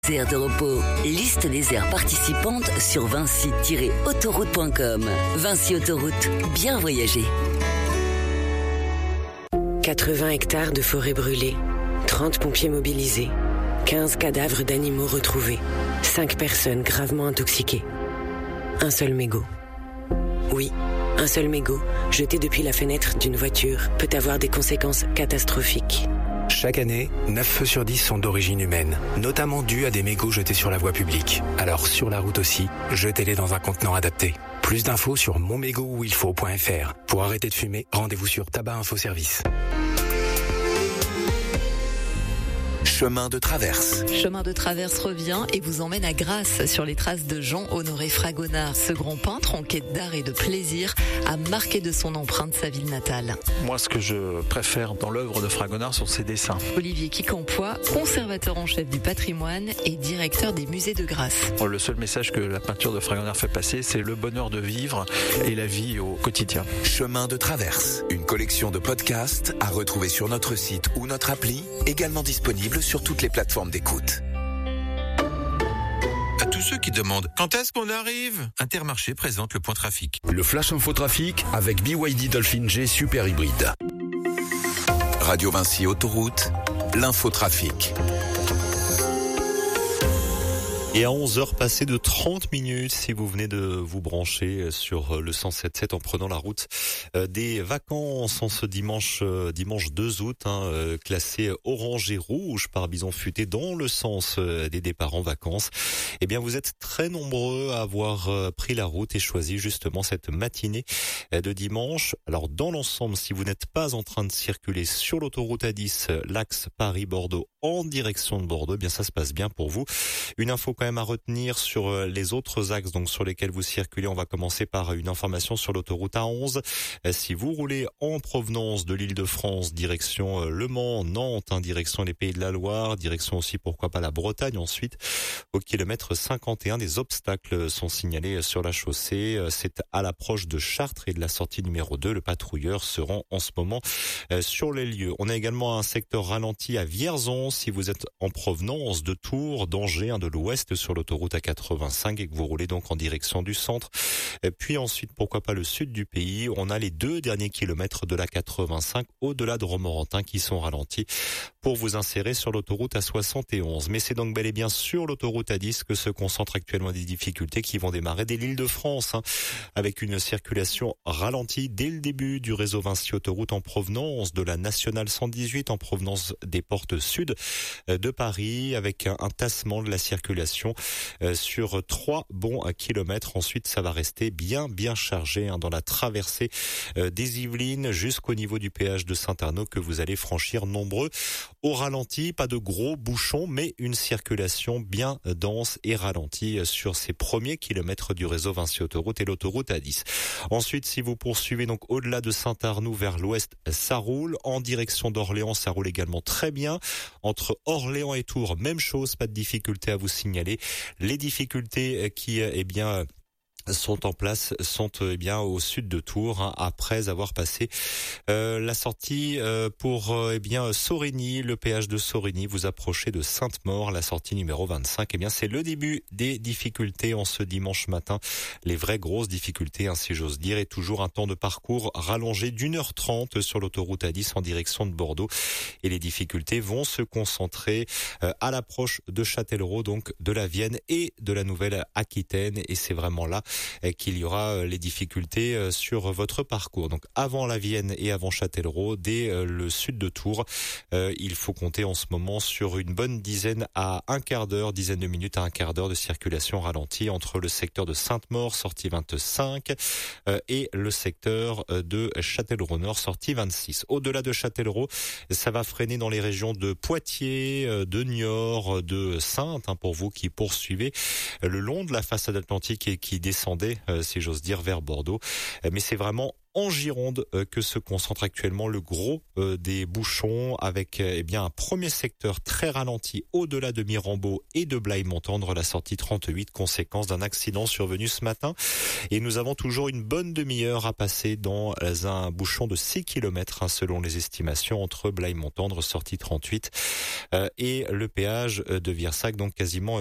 Aires de repos. Liste des aires participantes sur vinci-autoroute.com. Vinci Autoroute, bien voyager. 80 hectares de forêt brûlée, 30 pompiers mobilisés, 15 cadavres d'animaux retrouvés, 5 personnes gravement intoxiquées. Un seul mégot. Oui, un seul mégot, jeté depuis la fenêtre d'une voiture, peut avoir des conséquences catastrophiques. Chaque année, 9 feux sur 10 sont d'origine humaine, notamment dus à des mégots jetés sur la voie publique. Alors sur la route aussi, jetez-les dans un contenant adapté. Plus d'infos sur monmégotuilfaut.fr. Pour arrêter de fumer, rendez-vous sur Tabac Info Service. Chemin de traverse. Chemin de traverse revient et vous emmène à Grasse, sur les traces de Jean-Honoré Fragonard. Ce grand peintre en quête d'art et de plaisir a marqué de son empreinte sa ville natale. Moi, ce que je préfère dans l'œuvre de Fragonard sont ses dessins. Olivier Quincampoix, conservateur en chef du patrimoine et directeur des musées de Grasse. Le seul message que la peinture de Fragonard fait passer, c'est le bonheur de vivre et la vie au quotidien. Chemin de traverse, une collection de podcasts à retrouver sur notre site ou notre appli, également disponible sur toutes les plateformes d'écoute. À tous ceux qui demandent quand est-ce qu'on arrive, Intermarché présente le point trafic. Le Flash Info Trafic avec BYD Dolphin G Super Hybride. Radio Vinci Autoroute, l'infotrafic. Et à 11h passées de 30 minutes, si vous venez de vous brancher sur le 107.7 en prenant la route des vacances en ce dimanche 2 août, classé orange et rouge par Bison Futé dans le sens des départs en vacances. Eh bien, vous êtes très nombreux à avoir pris la route et choisi justement cette matinée de dimanche. Alors, dans l'ensemble, si vous n'êtes pas en train de circuler sur l'autoroute A10, l'axe Paris-Bordeaux en direction de Bordeaux, eh bien, ça se passe bien pour vous. Une info quand même à retenir sur les autres axes donc sur lesquels vous circulez. On va commencer par une information sur l'autoroute A11. Si vous roulez en provenance de l'Île-de-France, direction Le Mans, Nantes, direction les Pays de la Loire, direction aussi pourquoi pas la Bretagne ensuite, au kilomètre 51, des obstacles sont signalés sur la chaussée. C'est à l'approche de Chartres et de la sortie numéro 2. Le patrouilleur se rend en ce moment sur les lieux. On a également un secteur ralenti à Vierzon si vous êtes en provenance de Tours, d'Angers, de l'ouest sur l'autoroute A85 et que vous roulez donc en direction du centre. Et puis ensuite, pourquoi pas le sud du pays. On a les 2 derniers kilomètres de la 85 au-delà de Romorantin qui sont ralentis pour vous insérer sur l'autoroute A71. Mais c'est donc bel et bien sur l'autoroute A10 que se concentrent actuellement des difficultés qui vont démarrer dès l'Île-de-France, avec une circulation ralentie dès le début du réseau Vinci Autoroute en provenance de la nationale 118, en provenance des portes sud de Paris, avec un tassement de la circulation sur 3 bons kilomètres. Ensuite, ça va rester bien chargé dans la traversée des Yvelines jusqu'au niveau du péage de Saint-Arnaud que vous allez franchir nombreux au ralenti. Pas de gros bouchons, mais une circulation bien dense et ralentie sur ces premiers kilomètres du réseau Vinci Autoroute et l'autoroute A10. Ensuite, si vous poursuivez donc au-delà de Saint-Arnoux vers l'ouest, ça roule. En direction d'Orléans, ça roule également très bien. Entre Orléans et Tours, même chose, pas de difficulté à vous signaler. Les difficultés qui, sont en place, sont au sud de Tours, après avoir passé la sortie pour Sorigny, le péage de Sorigny. Vous approchez de Sainte-Maure, la sortie numéro 25. C'est le début des difficultés en ce dimanche matin. Les vraies grosses difficultés, si j'ose dire, et toujours un temps de parcours rallongé d'1h30 sur l'autoroute A10 en direction de Bordeaux. Et les difficultés vont se concentrer à l'approche de Châtellerault, donc de la Vienne et de la Nouvelle-Aquitaine. Et c'est vraiment là qu'il y aura les difficultés sur votre parcours. Donc avant la Vienne et avant Châtellerault, dès le sud de Tours, il faut compter en ce moment sur une bonne dizaine de minutes à un quart d'heure de circulation ralentie entre le secteur de Sainte-Maure, sortie 25, et le secteur de Châtellerault Nord, sortie 26. Au-delà de Châtellerault, ça va freiner dans les régions de Poitiers, de Niort, de Saintes, pour vous qui poursuivez le long de la façade atlantique et qui descendez, si j'ose dire, vers Bordeaux. Mais c'est vraiment en Gironde que se concentre actuellement le gros des bouchons, avec un premier secteur très ralenti au-delà de Mirambeau et de Blaye-Montendre, la sortie 38, conséquence d'un accident survenu ce matin. Et nous avons toujours une bonne demi-heure à passer dans un bouchon de 6 km selon les estimations entre Blaye-Montendre, sortie 38 et le péage de Virsac, donc quasiment